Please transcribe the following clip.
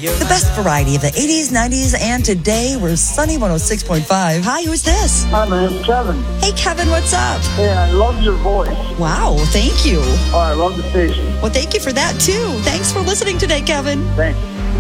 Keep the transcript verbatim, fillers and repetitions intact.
The best variety of the eighties, nineties, and today we're Sunny one oh six point five. Hi, who's this? Hi, my name's Kevin. Hey, Kevin, what's up? Hey, I love your voice. Wow, thank you. Oh, I love the station. Well, thank you for that, too. Thanks for listening today, Kevin. Thanks.